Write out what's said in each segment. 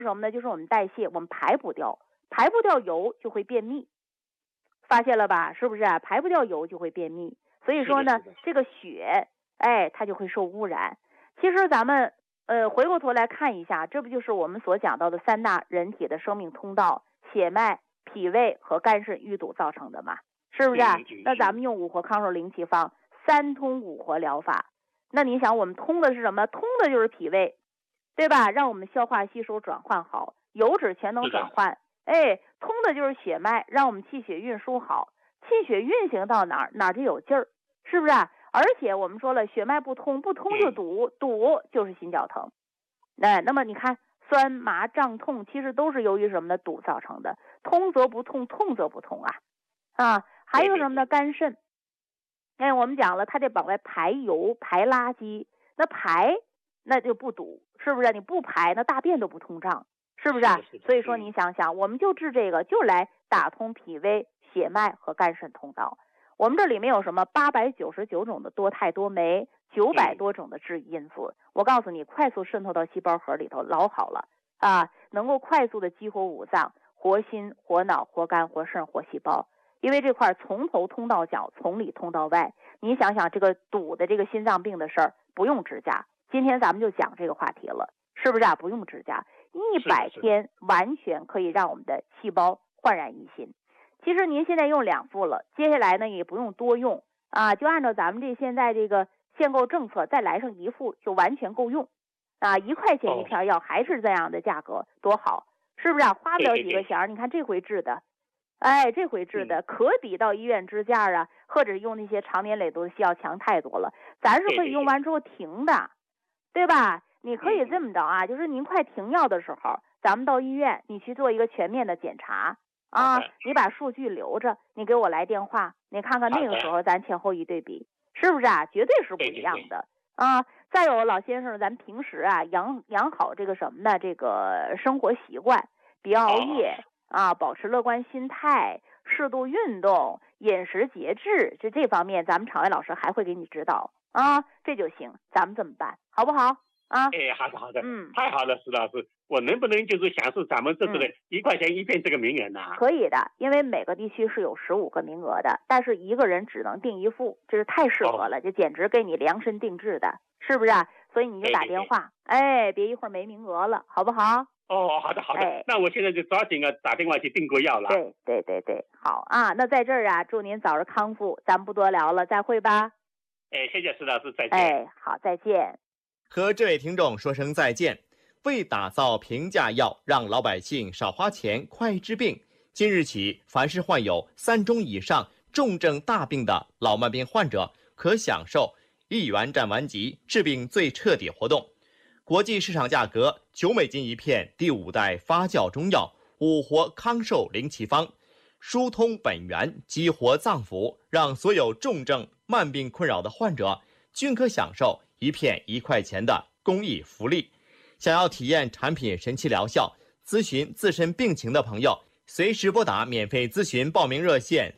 什么呢？就是我们代谢，我们排不掉油就会便秘，发现了吧？是不是啊？排不掉油就会便秘，所以说呢，这个血，它就会受污染。其实咱们回过头来看一下，这不就是我们所讲到的3大人体的生命通道：血脉、脾胃和肝肾淤堵造成的嘛？是不是啊？那咱们用5活康寿灵气方3通5活疗法，那你想我们通的是什么？通的就是脾胃，对吧？让我们消化吸收转换好，油脂全能转换。通的就是血脉，让我们气血运输好，气血运行到哪儿就有劲儿，是不是啊？而且我们说了，血脉不通就堵，堵就是心绞疼。那么你看酸麻胀痛，其实都是由于什么呢？堵造成的。通则不痛，痛则不通啊。还有什么呢？肝肾。我们讲了，它得往外排油排垃圾，那排那就不堵，是不是？你不排，那大便都不通胀，是不是啊？所以说你想想，我们就治这个，就来打通脾胃、血脉和肝肾通道。我们这里面有什么899种的多肽多酶，900多种的致异因子。我告诉你，快速渗透到细胞核里头，老好了啊！能够快速的激活五脏，活心、活脑、活肝、活肾、活细胞。因为这块从头通到脚，从里通到外。你想想这个堵的这个心脏病的事儿，不用支架。今天咱们就讲这个话题了，是不是啊？不用支架，100天完全可以让我们的细胞焕然一新。其实您现在用2副了，接下来呢也不用多用啊，就按照咱们这现在这个限购政策再来上1副就完全够用啊！1块钱1片药还是这样的价格，多好，是不是啊？花不了几个钱。你看这回治的，这回治的可比到医院支架啊，或者用那些长年累度的西药强太多了。咱是可以用完之后停的，对吧？你可以这么着啊，就是您快停药的时候，咱们到医院你去做一个全面的检查啊，你把数据留着，你给我来电话，你看看那个时候咱前后一对比，是不是啊？绝对是不一样的啊。再有老先生，咱平时啊养好这个什么呢？这个生活习惯，别熬夜啊，保持乐观心态，适度运动，饮食节制，这方面咱们场外老师还会给你指导啊，这就行。咱们这么办，好不好啊？ 好的，太好了，石老师，我能不能就是享受咱们这次的1块钱1片这个名额呢？ 可以的，因为每个地区是有15个名额的，但是1个人只能订1副，这是太适合了，就简直给你量身定制的，是不是啊？所以你就打电话，别一会儿没名额了，好不好？ 好的，那我现在就抓紧打电话去订购药了。 对，好啊，那在这儿啊，祝您早日康复，咱们不多聊了，再会吧。 谢谢石老师，再见。 好，再见。 和这位听众说声再见。为打造平价药，让老百姓少花钱、快治病，今日起，凡是患有3种以上重症大病的老慢病患者，可享受1元占完即治病最彻底活动。国际市场价格9美金1片，第5代发酵中药5活康寿灵气方，疏通本源，激活脏腑，让所有重症慢病困扰的患者均可享受1片1块钱的公益福利。想要体验产品神奇疗效，咨询自身病情的朋友，随时拨打免费咨询报名热线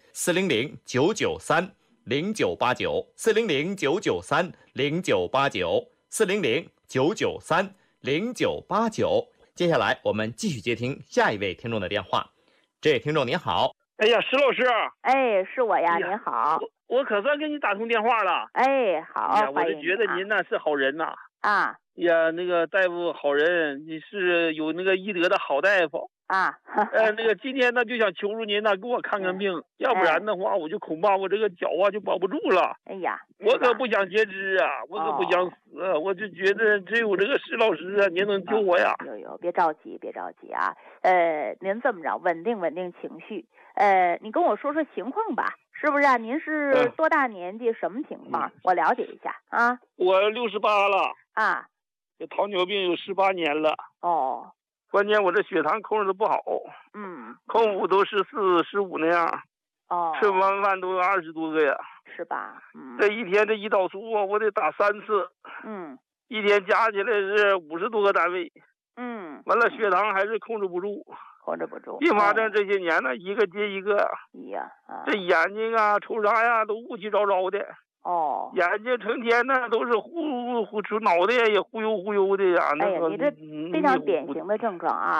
400-993-0989，400-993-0989，400-993-0989。接下来我们继续接听下一位听众的电话。这位听众您好。 石老师。 是我呀，您好。 我可算给你打通电话了。 好， 我就觉得您呢是好人呐。那个大夫好人，你是有那个医德的好大夫那个今天呢就想求助您呢，给我看看病，要不然的话我就恐怕我这个脚就保不住了。我可不想截肢啊，我可不想死，我就觉得只有这个石老师啊，您能救我呀。 别着急啊。您这么着，稳定情绪。你跟我说说情况吧，是不是啊？您是多大年纪，什么情况？我了解一下啊。 我68了这糖尿病有18年了。关键我这血糖控制的不好，空腹都14、15那样，吃完饭都20多个呀， 是吧？ 这一天这胰岛素我得打3次，一天加起来是50多个单位，完了血糖还是控制不住，并发症这些年呢一个接一个，这眼睛啊瞅啥呀都乌七糟糟的，眼睛成天呢都是脑袋也忽悠忽悠的呀。 你这非常典型的症状啊。